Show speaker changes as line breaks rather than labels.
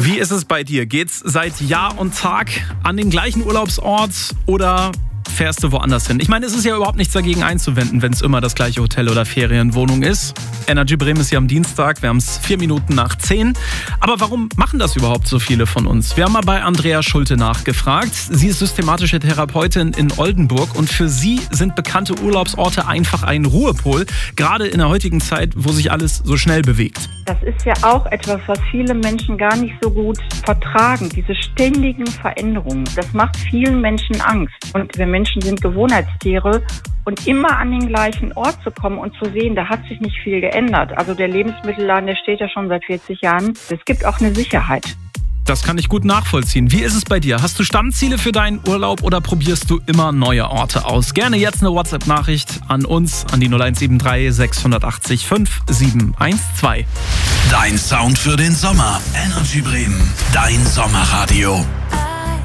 Wie ist es bei dir? Geht's seit Jahr und Tag an den gleichen Urlaubsort oder fährst du woanders hin? Ich meine, es ist ja überhaupt nichts dagegen einzuwenden, wenn es immer das gleiche Hotel oder Ferienwohnung ist. Energy Bremen ist ja am Dienstag, wir haben es 10:04. Aber warum machen das überhaupt so viele von uns? Wir haben mal bei Andrea Schulte nachgefragt. Sie ist systematische Therapeutin in Oldenburg und für sie sind bekannte Urlaubsorte einfach ein Ruhepol, gerade in der heutigen Zeit, wo sich alles so schnell bewegt.
Das ist ja auch etwas, was viele Menschen gar nicht so gut vertragen, diese ständigen Veränderungen. Das macht vielen Menschen Angst. Und wir Menschen sind Gewohnheitstiere und immer an den gleichen Ort zu kommen und zu sehen, da hat sich nicht viel geändert. Also der Lebensmittelladen, der steht ja schon seit 40 Jahren. Es gibt auch eine Sicherheit.
Das kann ich gut nachvollziehen. Wie ist es bei dir? Hast du Stammziele für deinen Urlaub oder probierst du immer neue Orte aus? Gerne jetzt eine WhatsApp-Nachricht an uns, an die 0173 680 5712.
Dein Sound für den Sommer. Energy Bremen, dein Sommerradio.